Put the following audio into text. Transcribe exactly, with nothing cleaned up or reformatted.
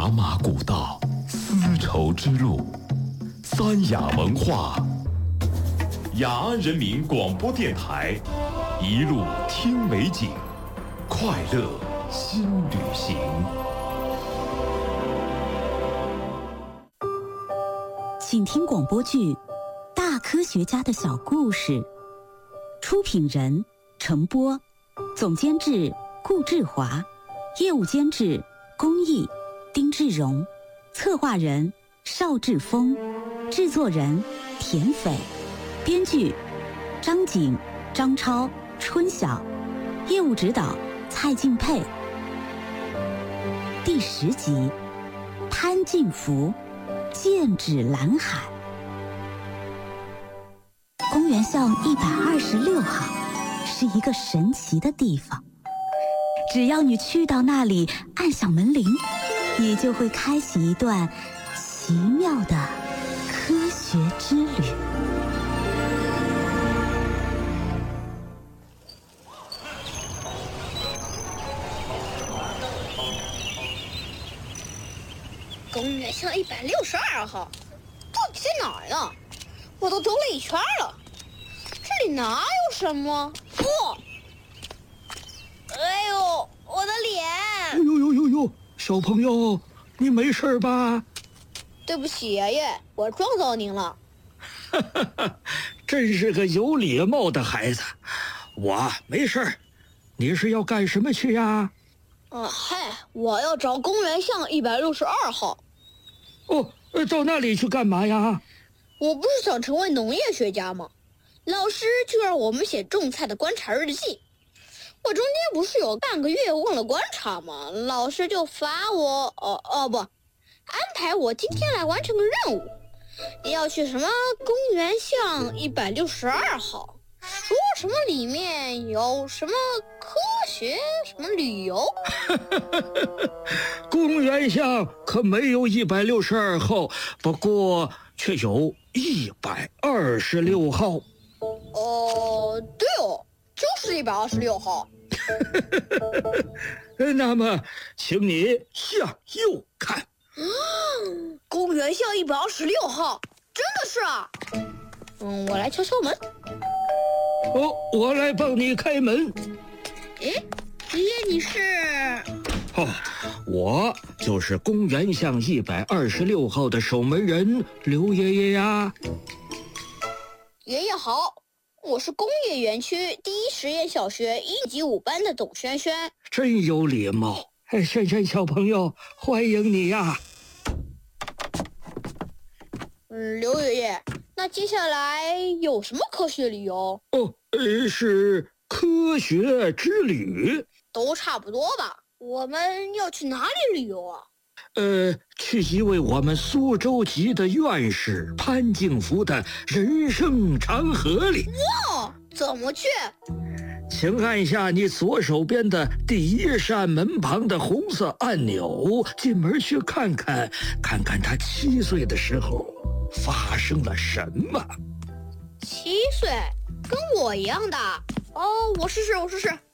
茶马古道，丝绸之路，三雅文化，雅安人民广播电台，一路听美景，快乐新旅行。 请听广播剧《大科学家的小故事》，出品人程波，总监制顾志华，业务监制龚毅、丁志荣，策划人邵志峰，制作人田斐，编剧张景、张超、春晓，业务指导蔡敬佩。第十集，潘敬福剑指蓝海。公园巷一百二十六号是一个神奇的地方，只要你去到那里，按响门铃，你就会开启一段奇妙的科学之旅。 公园巷一百六十二号，到底在哪儿呢？我都兜了一圈了，这里哪有什么？不、哦，哎呦，我的脸！ 哎呦呦呦呦，小朋友，你没事吧？ 对不起，爷爷，我撞到您了。 哈哈哈，真是个有礼貌的孩子。我没事，你是要干什么去呀？ 啊，嗨，我要找公园巷一百六十二号。 哦，到那里去干嘛呀？ 我不是想成为农业学家吗？老师就让我们写种菜的观察日记。我中间不是有半个月忘了观察吗？老师就罚我，哦哦不，安排我今天来完成个任务，要去什么公园巷一百六十二号。说什么里面有什么科学什么旅游。 公园巷可没有一百六十二号，不过却有一百二十六号。 哦，对哦，就是一百二十六号。 那么请你向右看。 公园巷一百二十六号，真的是啊。嗯，我来敲敲门。 哦，我来帮你开门。 诶，爷爷你是？ 哦，我就是公园巷一百二十六号的守门人刘爷爷呀。 爷爷好，我是工业园区第一实验小学一级五班的董轩轩。 真有礼貌，哎，轩轩小朋友，欢迎你呀。 嗯，刘爷爷，那接下来有什么科学旅游？ 哦，呃，是科学之旅。 都差不多吧。我们要去哪里旅游啊？ 呃，去一位我们苏州籍的院士潘敬福的人生长河里。 哇，怎么去？ 请按下你左手边的第一扇门旁的红色按钮，进门去看看，看看他七岁的时候发生了什么。 七岁，跟我一样大。哦，我试试，我试试。